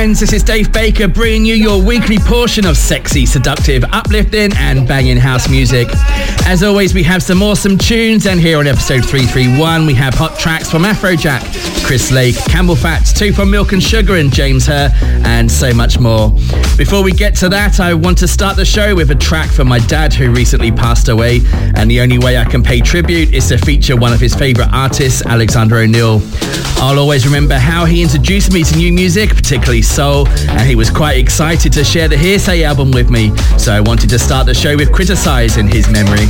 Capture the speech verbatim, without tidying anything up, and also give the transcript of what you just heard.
friends, this is Dave Baker bringing you your weekly portion of sexy, seductive, uplifting and banging house music. As always, we have some awesome tunes, and here on episode three thirty-one we have hot tracks from Afrojack, Chris Lake, Campbell Fats, two from Milk and Sugar and James Hurr, and so much more. Before we get to that, I want to start the show with a track from my dad who recently passed away, and the only way I can pay tribute is to feature one of his favourite artists, Alexander O'Neal. I'll always remember how he introduced me to new music, particularly soul, and he was quite excited to share the Hearsay album with me, so I wanted to start the show with Criticise in his memory.